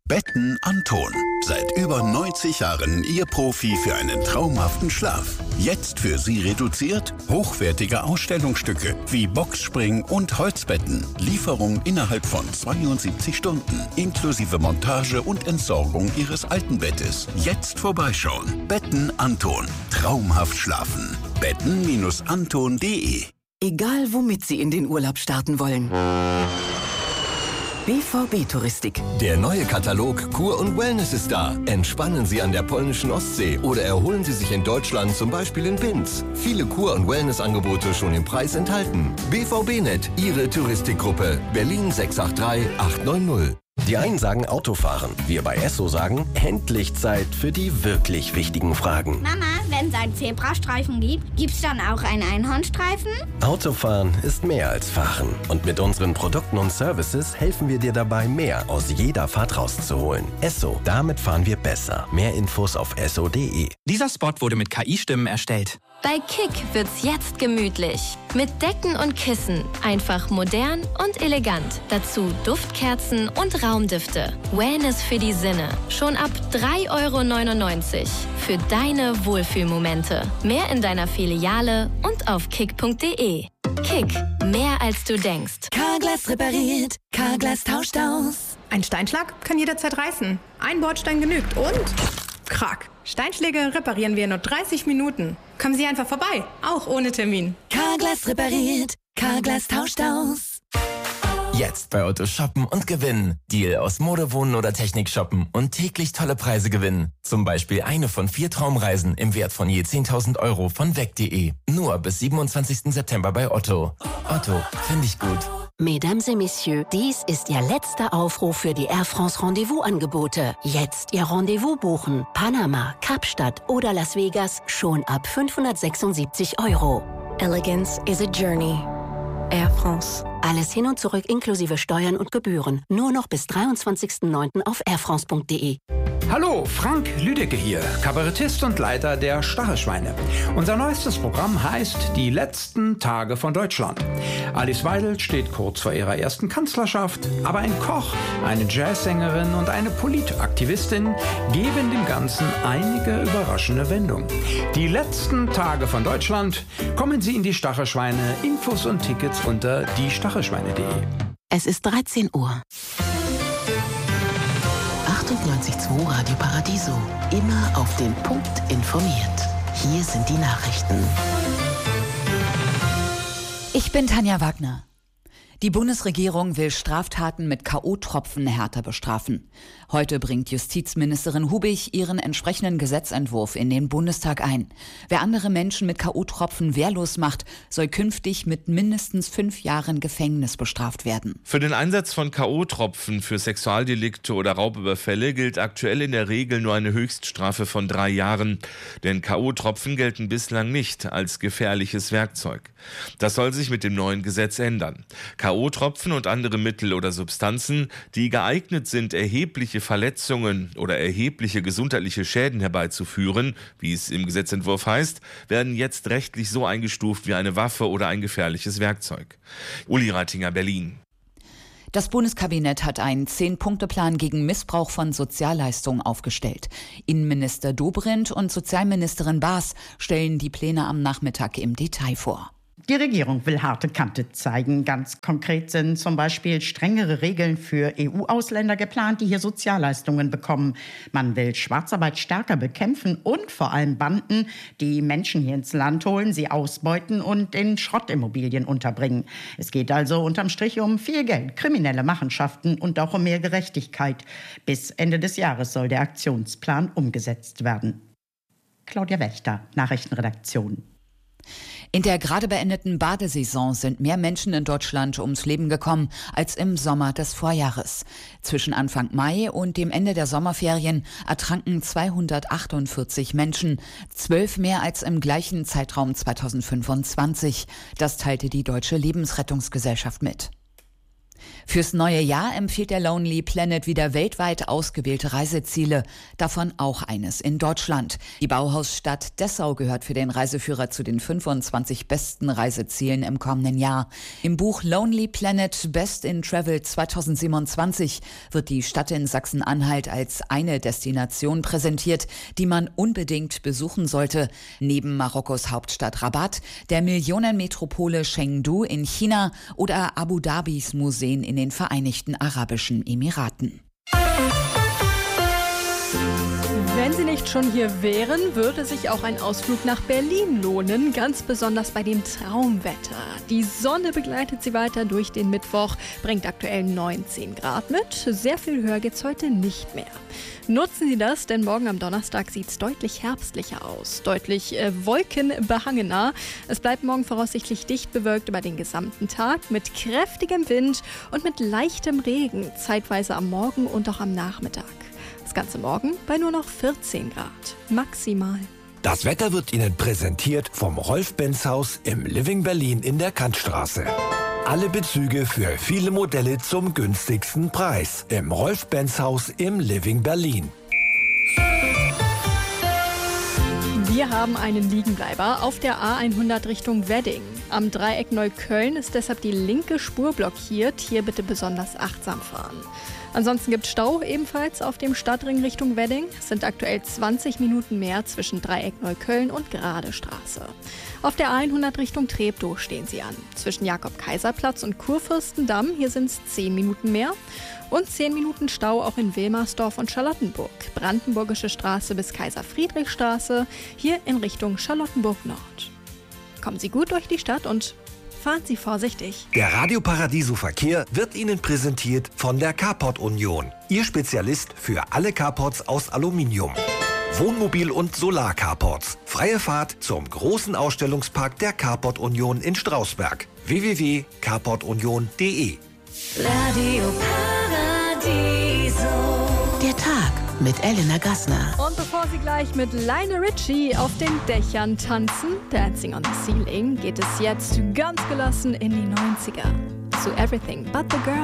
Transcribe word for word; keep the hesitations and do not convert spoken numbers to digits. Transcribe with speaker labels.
Speaker 1: Betten Anton. Seit über neunzig Jahren Ihr Profi für einen traumhaften Schlaf. Jetzt für Sie reduziert hochwertige Ausstellungsstücke wie Boxspring und Holzbetten. Lieferung innerhalb von zweiundsiebzig Stunden. Inklusive Montage und Entsorgung Ihres alten Bettes. Jetzt vorbeischauen. Betten Anton. Traumhaft schlafen. Betten Anton punkt de.
Speaker 2: Egal womit Sie in den Urlaub starten wollen. B V B-Touristik.
Speaker 3: Der neue Katalog Kur und Wellness ist da. Entspannen Sie an der polnischen Ostsee oder erholen Sie sich in Deutschland, zum Beispiel in Binz. Viele Kur- und Wellness-Angebote schon im Preis enthalten. B V B-Net, Ihre Touristikgruppe. Berlin sechs acht drei acht neun null.
Speaker 4: Die einen sagen Autofahren. Wir bei Esso sagen, endlich Zeit für die wirklich wichtigen Fragen.
Speaker 5: Mama, wenn es einen Zebrastreifen gibt, gibt's dann auch einen Einhornstreifen?
Speaker 4: Autofahren ist mehr als Fahren. Und mit unseren Produkten und Services helfen wir dir dabei, mehr aus jeder Fahrt rauszuholen. Esso, damit fahren wir besser. Mehr Infos auf esso punkt de.
Speaker 6: Dieser Spot wurde mit K I-Stimmen erstellt.
Speaker 7: Bei Kick wird's jetzt gemütlich. Mit Decken und Kissen. Einfach modern und elegant. Dazu Duftkerzen und Raumdüfte. Wellness für die Sinne. Schon ab drei Euro neunundneunzig. Für deine Wohlfühlmomente. Mehr in deiner Filiale und auf kick punkt de. Kick. Mehr als du denkst.
Speaker 2: Carglass repariert. Carglass tauscht aus.
Speaker 8: Ein Steinschlag kann jederzeit reißen. Ein Bordstein genügt und... Krack. Steinschläge reparieren wir in nur dreißig Minuten. Kommen Sie einfach vorbei, auch ohne Termin.
Speaker 2: Carglass repariert. Carglass tauscht aus.
Speaker 9: Jetzt bei Otto shoppen und gewinnen. Deal aus Mode, Wohnen oder Technik shoppen und täglich tolle Preise gewinnen. Zum Beispiel eine von vier Traumreisen im Wert von je zehntausend Euro von weg punkt de. Nur bis siebenundzwanzigsten September bei Otto. Otto, finde ich gut.
Speaker 10: Mesdames et Messieurs, dies ist Ihr letzter Aufruf für die Air France Rendezvous-Angebote. Jetzt Ihr Rendezvous buchen. Panama, Kapstadt oder Las Vegas schon ab fünfhundertsechsundsiebzig Euro.
Speaker 11: Elegance is a journey. Air France.
Speaker 10: Alles hin und zurück inklusive Steuern und Gebühren. Nur noch bis dreiundzwanzigsten neunten auf air france punkt de.
Speaker 12: Hallo, Frank Lüdecke hier, Kabarettist und Leiter der Stachelschweine. Unser neuestes Programm heißt Die letzten Tage von Deutschland. Alice Weidel steht kurz vor ihrer ersten Kanzlerschaft, aber ein Koch, eine Jazzsängerin und eine Politaktivistin geben dem Ganzen einige überraschende Wendungen. Die letzten Tage von Deutschland. Kommen Sie in die Stachelschweine. Infos und Tickets unter die stachelschweine punkt de.
Speaker 10: Es ist dreizehn Uhr. achtundneunzig Komma zwei Radio Paradiso. Immer auf den Punkt informiert. Hier sind die Nachrichten.
Speaker 13: Ich bin Tanja Wagner. Die Bundesregierung will Straftaten mit K O-Tropfen härter bestrafen. Heute bringt Justizministerin Hubig ihren entsprechenden Gesetzentwurf in den Bundestag ein. Wer andere Menschen mit K O-Tropfen wehrlos macht, soll künftig mit mindestens fünf Jahren Gefängnis bestraft werden.
Speaker 14: Für den Einsatz von K O-Tropfen für Sexualdelikte oder Raubüberfälle gilt aktuell in der Regel nur eine Höchststrafe von drei Jahren. Denn K O-Tropfen gelten bislang nicht als gefährliches Werkzeug. Das soll sich mit dem neuen Gesetz ändern. K O-Tropfen und andere Mittel oder Substanzen, die geeignet sind, erhebliche Verletzungen oder erhebliche gesundheitliche Schäden herbeizuführen, wie es im Gesetzentwurf heißt, werden jetzt rechtlich so eingestuft wie eine Waffe oder ein gefährliches Werkzeug. Uli Reitinger, Berlin.
Speaker 13: Das Bundeskabinett hat einen Zehn-Punkte-Plan gegen Missbrauch von Sozialleistungen aufgestellt. Innenminister Dobrindt und Sozialministerin Baas stellen die Pläne am Nachmittag im Detail vor.
Speaker 15: Die Regierung will harte Kante zeigen. Ganz konkret sind zum Beispiel strengere Regeln für E U-Ausländer geplant, die hier Sozialleistungen bekommen. Man will Schwarzarbeit stärker bekämpfen und vor allem Banden, die Menschen hier ins Land holen, sie ausbeuten und in Schrottimmobilien unterbringen. Es geht also unterm Strich um viel Geld, kriminelle Machenschaften und auch um mehr Gerechtigkeit. Bis Ende des Jahres soll der Aktionsplan umgesetzt werden. Claudia Wächter, Nachrichtenredaktion.
Speaker 13: In der gerade beendeten Badesaison sind mehr Menschen in Deutschland ums Leben gekommen als im Sommer des Vorjahres. Zwischen Anfang Mai und dem Ende der Sommerferien ertranken zweihundertachtundvierzig Menschen, zwölf mehr als im gleichen Zeitraum zweitausendfünfundzwanzig. Das teilte die Deutsche Lebensrettungsgesellschaft mit. Fürs neue Jahr empfiehlt der Lonely Planet wieder weltweit ausgewählte Reiseziele, davon auch eines in Deutschland. Die Bauhausstadt Dessau gehört für den Reiseführer zu den fünfundzwanzig besten Reisezielen im kommenden Jahr. Im Buch Lonely Planet Best in Travel zweitausendsiebenundzwanzig wird die Stadt in Sachsen-Anhalt als eine Destination präsentiert, die man unbedingt besuchen sollte. Neben Marokkos Hauptstadt Rabat, der Millionenmetropole Chengdu in China oder Abu Dhabis Museen in den Vereinigten Arabischen Emiraten.
Speaker 16: Wenn Sie nicht schon hier wären, würde sich auch ein Ausflug nach Berlin lohnen, ganz besonders bei dem Traumwetter. Die Sonne begleitet Sie weiter durch den Mittwoch, bringt aktuell neunzehn Grad mit. Sehr viel höher geht's heute nicht mehr. Nutzen Sie das, denn morgen am Donnerstag sieht es deutlich herbstlicher aus, deutlich äh, wolkenbehangener. Es bleibt morgen voraussichtlich dicht bewölkt über den gesamten Tag mit kräftigem Wind und mit leichtem Regen, zeitweise am Morgen und auch am Nachmittag. Das Ganze morgen bei nur noch vierzehn Grad, maximal.
Speaker 17: Das Wetter wird Ihnen präsentiert vom Rolf-Benz-Haus im Living Berlin in der Kantstraße. Alle Bezüge für viele Modelle zum günstigsten Preis im Rolf-Benz-Haus im Living Berlin.
Speaker 16: Wir haben einen Liegenbleiber auf der A hundert Richtung Wedding. Am Dreieck Neukölln ist deshalb die linke Spur blockiert. Hier bitte besonders achtsam fahren. Ansonsten gibt es Stau ebenfalls auf dem Stadtring Richtung Wedding. Es sind aktuell zwanzig Minuten mehr zwischen Dreieck Neukölln und Gradestraße. Auf der A hundert Richtung Treptow stehen sie an. Zwischen Jakob-Kaiser-Platz und Kurfürstendamm, hier sind es zehn Minuten mehr. Und zehn Minuten Stau auch in Wilmersdorf und Charlottenburg. Brandenburgische Straße bis Kaiser-Friedrich-Straße, hier in Richtung Charlottenburg-Nord. Kommen Sie gut durch die Stadt und fahren Sie vorsichtig.
Speaker 17: Der Radio Paradiso Verkehr wird Ihnen präsentiert von der Carport Union. Ihr Spezialist für alle Carports aus Aluminium. Wohnmobil- und Solar-Carports. Freie Fahrt zum großen Ausstellungspark der Carport Union in Strausberg. w w w punkt carport union punkt d e
Speaker 2: Radio Paradiso.
Speaker 10: Der Tag mit Elena Gassner.
Speaker 16: Und bevor Sie gleich mit Lionel Richie auf den Dächern tanzen, Dancing on the Ceiling, geht es jetzt ganz gelassen in die neunziger. Zu Everything But the Girl.